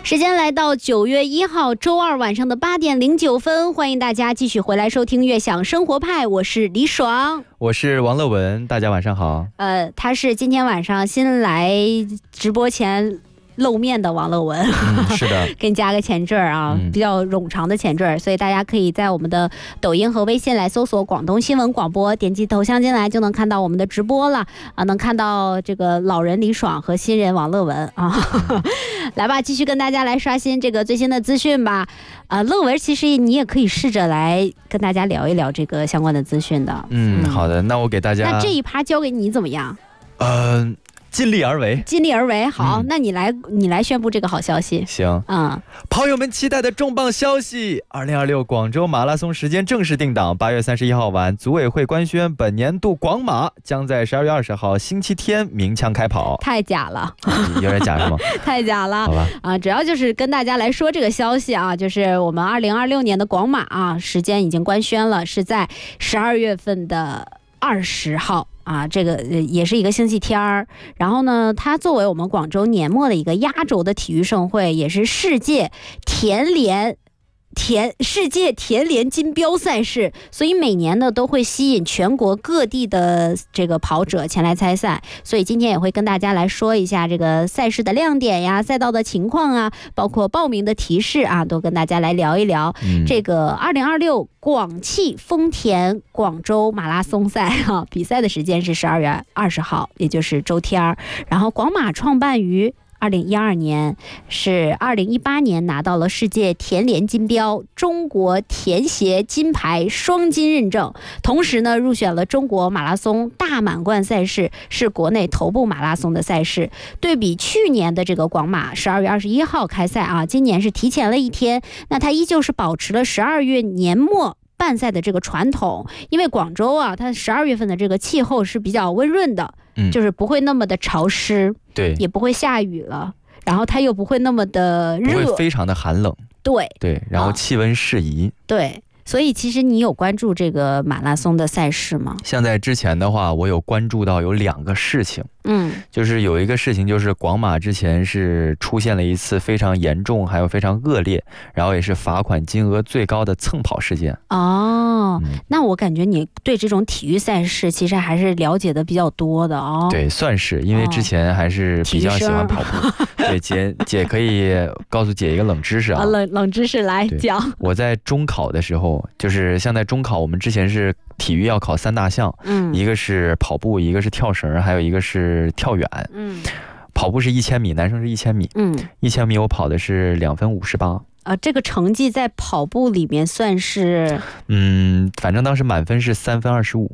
时间来到9月1号周二晚上的8点09分，欢迎大家继续回来收听悦享生活派，我是李爽， 我是王乐文，大家晚上好。 他是今天晚上新来直播前露面的王乐文， 是的， 给你加个前缀啊，比较冗长的前缀，所以大家可以在我们的抖音和微信来搜索广东新闻广播，点击头像进来就能看到我们的直播了啊，能看到这个老人李爽和新人王乐文啊，来吧，继续跟大家来刷新这个最新的资讯吧。乐文，其实你也可以试着来跟大家聊一聊这个相关的资讯的。 好的，那我给大家， 那这一趴交给你怎么样？ 尽力而为， 尽力而为。好，那你来宣布这个好消息。 行，跑友们期待的重磅消息：2026广州马拉松时间正式定档，8月31号晚，组委会官宣，本年度广马将在12月20号星期天鸣枪开跑。 太假了， 有点假是吗？ 太假了。 好吧， 主要就是跟大家来说这个消息啊，就是我们2026年的广马啊，时间已经官宣了，是在12月份的20号。这个也是一个星期天儿，然后呢，它作为我们广州年末的一个压轴的体育盛会，也是世界田联金标赛事，所以每年呢都会吸引全国各地的这个跑者前来参赛，所以今天也会跟大家来说一下这个赛事的亮点呀、赛道的情况啊，包括报名的提示啊，都跟大家来聊一聊。这个2026广汽丰田广州马拉松赛比赛的时间是12月20号，也就是周天。然后广马创办于2012年，是2018年拿到了世界田联金标、中国田协金牌双金认证，同时呢入选了中国马拉松大满贯赛事，是国内头部马拉松的赛事。对比去年的这个广马12月21号开赛啊，今年是提前了一天，那它依旧是保持了12月年末办赛的这个传统，因为广州啊，它12月份的这个气候是比较温润的，就是不会那么的潮湿，对，也不会下雨了，然后它又不会那么的热， 不会非常的寒冷，对，然后气温适宜， 对。所以其实你有关注这个马拉松的赛事吗？ 像在之前的话，我有关注到有2个事情，就是有一个事情就是广马之前是出现了一次非常严重还有非常恶劣，然后也是罚款金额最高的蹭跑事件。 那我感觉你对这种体育赛事其实还是了解的比较多的哦。 对，算是，因为之前还是比较喜欢跑步。对，姐可以告诉姐一个冷知识啊， 冷知识来讲。 我在中考的时候，就是像在中考，我们之前是体育要考3大项，一个是跑步，一个是跳绳，还有一个是跳远。跑步是1000米，男生是1000米。1000米我跑的是2分58。 这个成绩在跑步里面算是， 反正当时满分是3分25。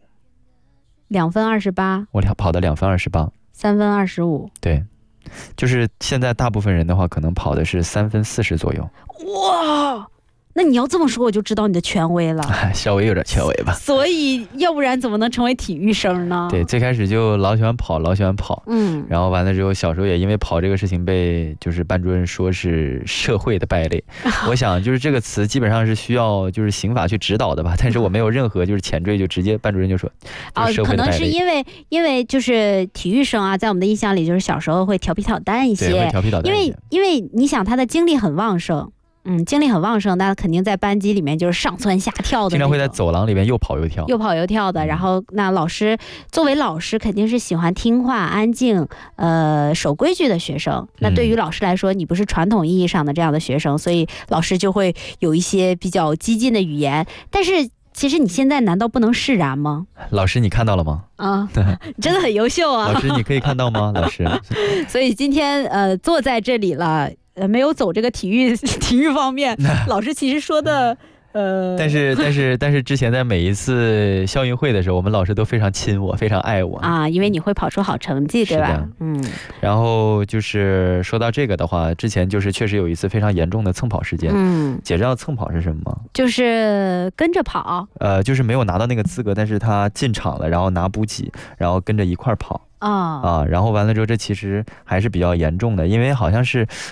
2分28， 我跑的2分28，3 分25。 对，就是现在大部分人的话，可能跑的是3分40左右。 哇！那你要这么说，我就知道你的权威了。 稍微有点权威吧。 所以要不然怎么能成为体育生呢？ 对，最开始就老喜欢跑。然后完了之后，小时候也因为跑这个事情被就是班主任说是社会的败类。我想就是这个词基本上是需要就是刑法去指导的吧，但是我没有任何就是前缀，就直接班主任就说社会的败类。可能是因为就是体育生啊，在我们的印象里就是小时候会调皮捣蛋一些， 对，会调皮捣蛋一些。 因为你想他的精力很旺盛。精力很旺盛，那肯定在班级里面就是上蹿下跳的， 经常会在走廊里面又跑又跳的。然后那作为老师肯定是喜欢听话、安静、守规矩的学生。那对于老师来说，你不是传统意义上的这样的学生，所以老师就会有一些比较激进的语言。但是其实你现在难道不能释然吗？ 老师，你看到了吗？ 真的很优秀啊！ 老师，你可以看到吗？老师， 所以今天坐在这里了。没有走这个体育方面，老师其实说的但是之前在每一次校运会的时候，我们老师都非常亲我，非常爱我因为你会跑出好成绩，对吧？ 然后就是说到这个的话，之前就是确实有一次非常严重的蹭跑事件。姐知道蹭跑是什么吗？ 就是跟着跑。 就是没有拿到那个资格，但是他进场了，然后拿补给，然后跟着一块跑。然后完了之后，这其实还是比较严重的，因为好像是